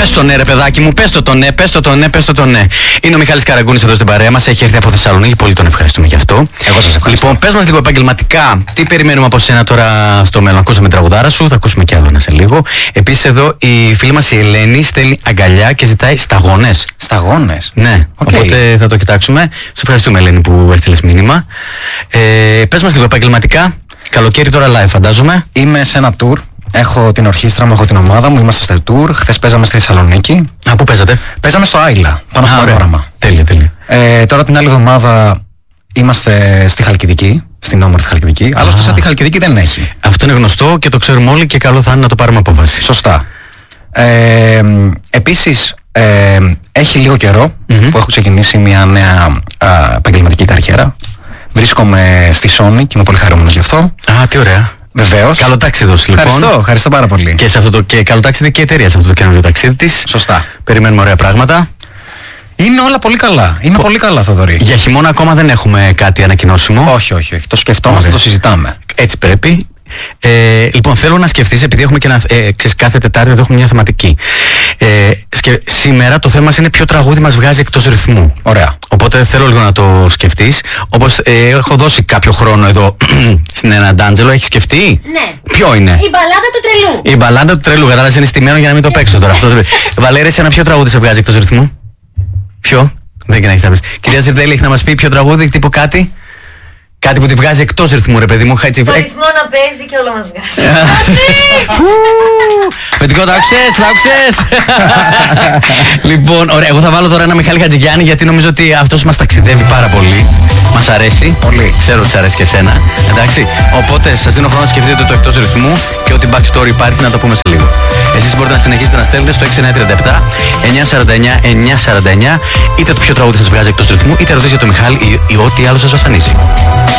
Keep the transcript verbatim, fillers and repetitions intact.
Πες το ναι, ρε παιδάκι μου, πες το το ναι, πες το το ναι, πες το το ναι. Είναι ο Μιχάλης Καραγκούνης εδώ στην παρέα μας, έχει έρθει από Θεσσαλονίκη, πολύ τον ευχαριστούμε γι' αυτό. Εγώ σας ευχαριστώ. Λοιπόν, πες μας λίγο επαγγελματικά, τι περιμένουμε από σένα τώρα στο μέλλον. Ακούσαμε τραγουδάρα σου, θα ακούσουμε κι άλλο ένα σε λίγο. Επίσης εδώ η φίλη μας η Ελένη στέλνει αγκαλιά και ζητάει σταγόνες. Σταγόνες. Ναι, okay. Οπότε θα το κοιτάξουμε. Σε ευχαριστούμε, Ελένη, που έστειλες μήνυμα. Ε, πες μας λίγο επαγγελματικά. Καλοκαίρι τώρα live, φαντάζομαι. Είμαι σε ένα tour. Έχω την ορχήστρα μου, έχω την ομάδα μου. Είμαστε στο tour. Χθες παίζαμε στη Θεσσαλονίκη. Α, πού παίζατε? Παίζαμε στο Άιλα, πάνω στο Πανόραμα. Τέλεια, τέλεια. Ε, τώρα την άλλη εβδομάδα είμαστε στη Χαλκιδική. Στην όμορφη Χαλκιδική. Αλλά αυτό σαν τη Χαλκιδική δεν έχει. Αυτό είναι γνωστό και το ξέρουμε όλοι και καλό θα είναι να το πάρουμε απόφαση. Σωστά. Ε, επίσης, ε, έχει λίγο καιρό mm-hmm. που έχω ξεκινήσει μια νέα α, επαγγελματική καριέρα. Βρίσκομαι στη Sony και είμαι πολύ χαρούμενος γι' αυτό. Α, τι ωραία. Βεβαίως. Καλό ταξίδι, λοιπόν. Ευχαριστώ, ευχαριστώ πάρα πολύ. Και, σε αυτό το, και καλό ταξίδι και εταιρεία σε αυτό το καινούργιο ταξίδι της. Σωστά. Περιμένουμε ωραία πράγματα. Είναι όλα πολύ καλά. Είναι Πο... πολύ καλά, Θοδωρή. Για χειμώνα ακόμα δεν έχουμε κάτι ανακοινώσιμο. Όχι, όχι, όχι. Το σκεφτόμαστε, ωραία. Το συζητάμε. Έτσι πρέπει. Ε, λοιπόν, θέλω να σκεφτείς, επειδή έχουμε και ένα, ε, ξέρεις, κάθε Τετάρτη εδώ έχουμε μια θεματική. Ε, σκε, σήμερα το θέμα μας είναι ποιο τραγούδι μας βγάζει εκτός ρυθμού. Ωραία. Οπότε θέλω λίγο να το σκεφτείς. Όπως ε, έχω δώσει κάποιο χρόνο εδώ στην ένα Ντάντζελο, έχεις σκεφτεί? Ναι. Ποιο είναι? Η μπαλάντα του τρελού. Η μπαλάντα του τρελού, κατάλαβες, είναι στημένο για να μην το παίξω τώρα. Αυτό... Βαλέρη, εσένα ποιο τραγούδι σε βγάζει εκτός ρυθμού? Ποιο? Δεν έχεις να πεις. Κυρία Ζερδέλη, έχει να μας πει ποιο τραγούδι, τύπο κάτι? Κάτι που τη βγάζει εκτός ρυθμού, ρε παιδί μου. Το ρυθμό να παίζει και όλα μας βγάζει. Πετικό, τα άκουσες, τα άκουσες. Λοιπόν, ωραία, εγώ θα βάλω τώρα ένα Μιχάλη Χατζηγιάννη, γιατί νομίζω ότι αυτός μας ταξιδεύει πάρα πολύ. Μας αρέσει. Πολύ. Ξέρω ότι σ' αρέσει και εσένα. Εντάξει. Οπότε σας δίνω χρόνο να σκεφτείτε το εκτός ρυθμού και ό,τι backstory υπάρχει να το πούμε σε λίγο. Εσείς μπορείτε να συνεχίσετε να στέλνετε στο έξι εννιά τρία επτά εννιά σαράντα εννιά εννιά σαράντα εννιά είτε το ποιο τραγούδι σας βγάζει εκτός ρυθμού, είτε ρωτήσετε για το Μιχάλη ή, ή ό,τι άλλο σας βασανίζει.